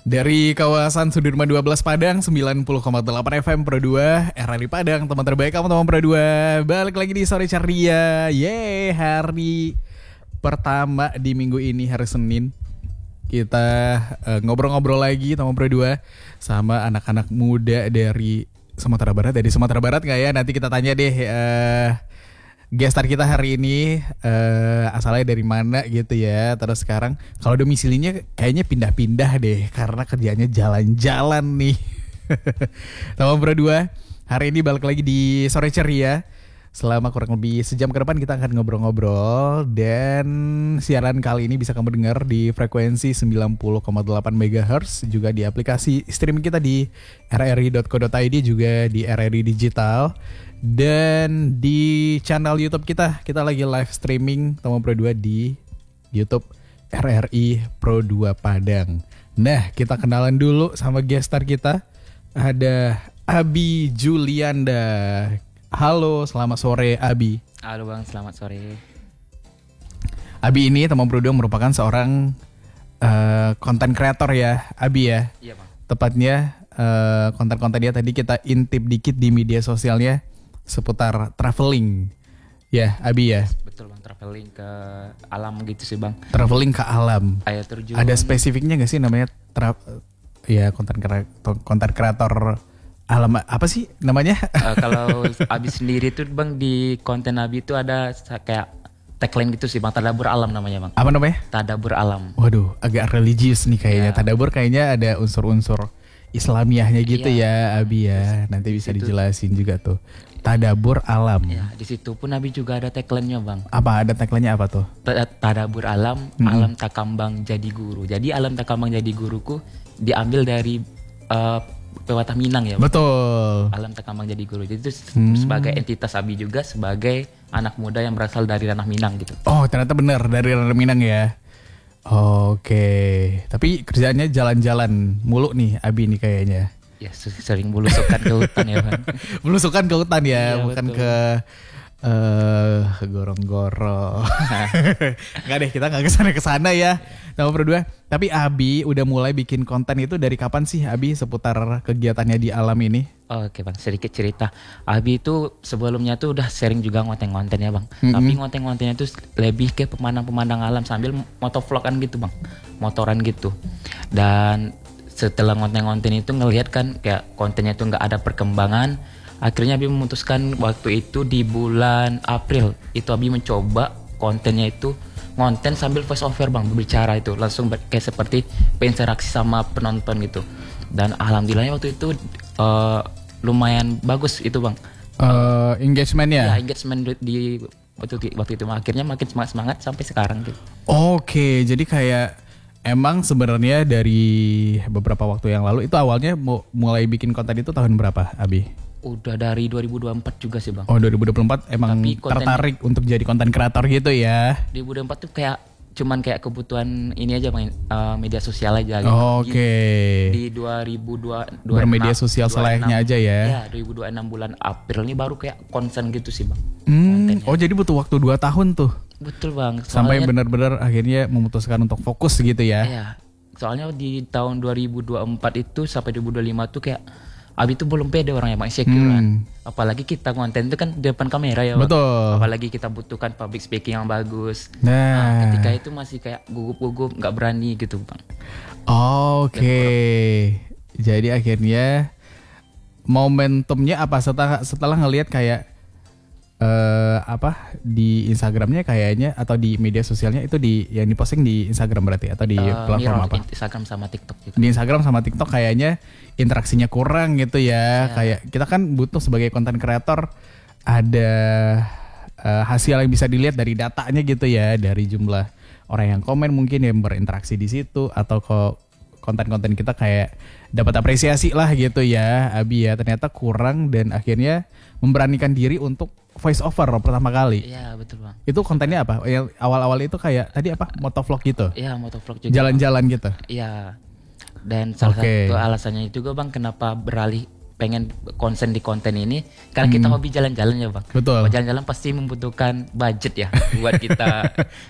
Dari kawasan Sudirman 12 Padang 90,8 FM Pro 2 RRI Padang, teman terbaik kamu teman Pro 2. Balik lagi di Sore Ceria. Yeay, hari pertama di minggu ini, hari Senin. Kita ngobrol-ngobrol lagi teman Pro 2 sama anak-anak muda dari Sumatera Barat. Dari Sumatera Barat gak ya? Nanti kita tanya deh guest star kita hari ini asalnya dari mana gitu ya. Terus sekarang kalau domisilinya kayaknya pindah-pindah deh karena kerjanya jalan-jalan nih. Teman berdua, hari ini balik lagi di Sore Ceria. Selama kurang lebih sejam ke depan kita akan ngobrol-ngobrol. Dan siaran kali ini bisa kamu dengar di frekuensi 90,8 MHz, juga di aplikasi streaming kita di rri.co.id, juga di RRI Digital. Dan di channel YouTube kita lagi live streaming Teman Pro 2 di YouTube RRI Pro 2 Padang. Nah, kita kenalan dulu sama guest star kita. Ada Abi Julianda. Halo, selamat sore Abi. Halo Bang, selamat sore. Abi ini Teman Pro 2 merupakan seorang content creator ya, Abi ya. Iya Bang. Tepatnya konten-konten dia tadi kita intip dikit di media sosialnya seputar traveling. Ya, Abi ya. Betul Bang, traveling ke alam gitu sih Bang. Traveling ke alam. Air terjun. Ada spesifiknya gak sih namanya konten kreator alam apa sih namanya? Kalau Abi sendiri tuh Bang, di konten Abi itu ada kayak tagline gitu sih Bang, Tadabur Alam namanya Bang. Apa namanya? Tadabur Alam. Waduh, agak religius nih kayaknya. Ya. Tadabur kayaknya ada unsur-unsur Islamiahnya gitu ya, Abi ya. Nanti bisa dijelasin juga tuh. Tadabur Alam. Ya, di situ pun Abi juga ada tagline-nya Bang. Apa ada tagline-nya apa tuh? Tadabur Alam, alam takambang jadi guru. Jadi alam takambang jadi guruku diambil dari pepatah Minang ya Bang. Betul. Alam takambang jadi guru. Jadi itu sebagai entitas Abi juga sebagai anak muda yang berasal dari ranah Minang gitu. Oh, ternyata benar dari ranah Minang ya. Oke. Tapi kerjaannya jalan-jalan mulu nih Abi nih kayaknya. Ya sering belusukan ke hutan ya Bang. Belusukan ke hutan ya, Iya, bukan betul. ke gorong-gorong. Enggak deh, kita nggak kesana ya. Nama berdua. Tapi Abi udah mulai bikin konten itu dari kapan sih Abi seputar kegiatannya di alam ini? Oke Bang, sedikit cerita. Abi itu sebelumnya tuh udah sering juga ngonten-ngonten ya Bang. Tapi ngonten-ngontennya tuh lebih ke pemandang-pemandang alam sambil motovlogan gitu Bang. Motoran gitu. Dan setelah ngonten-ngonten itu ngelihat kan kayak kontennya tuh nggak ada perkembangan. Akhirnya Abi memutuskan waktu itu di bulan April itu Abi mencoba kontennya itu ngonten sambil voice over Bang, berbicara itu langsung kayak seperti berinteraksi sama penonton gitu. Dan alhamdulillahnya waktu itu lumayan bagus itu Bang. Engagementnya? Ya, engagement di waktu itu akhirnya makin semangat sampai sekarang gitu. Oke, jadi kayak emang sebenarnya dari beberapa waktu yang lalu itu awalnya mulai bikin konten itu tahun berapa Abi? Udah dari 2024 juga sih Bang. Oh, 2024 emang Tapi tertarik untuk jadi konten kreator gitu ya? 2024 tuh kayak cuman kayak kebutuhan ini aja Bang, media sosial aja gitu. Oke. Di 2002 Bermedia sosial selayaknya aja ya? Ya, 2026 bulan April ini baru kayak konsen gitu sih Bang. Oh, jadi butuh waktu 2 tahun tuh? Betul Bang. Sampai benar-benar akhirnya memutuskan untuk fokus gitu ya? Ya, soalnya di tahun 2024 itu sampai 2025 tuh kayak Abi tuh belum pede orangnya Bang, insecurean. Apalagi kita konten itu kan di depan kamera ya Bang. Betul. Apalagi kita butuhkan public speaking yang bagus. Nah, ketika itu masih kayak gugup-gugup, nggak berani gitu Bang. Oke. Jadi akhirnya momentumnya apa setelah ngelihat kayak di Instagramnya kayaknya atau di media sosialnya itu yang diposting di Instagram berarti atau di platform apa? Instagram sama TikTok gitu. Di Instagram sama TikTok kayaknya interaksinya kurang gitu ya. Kayak kita kan butuh sebagai konten kreator ada hasil yang bisa dilihat dari datanya gitu ya, dari jumlah orang yang komen mungkin yang berinteraksi di situ, atau kok konten-konten kita kayak dapat apresiasi lah gitu ya Abi ya. Ternyata kurang dan akhirnya memberanikan diri untuk voice over pertama kali. Iya betul Bang. Itu kontennya apa? Yang awal-awal itu kayak tadi apa? Motovlog gitu? Iya motovlog juga. Jalan-jalan gitu? Iya. Dan salah satu alasannya juga Bang kenapa beralih pengen konsen di konten ini karena kita hobi jalan-jalan ya Bang. Betul. Mau jalan-jalan pasti membutuhkan budget ya buat kita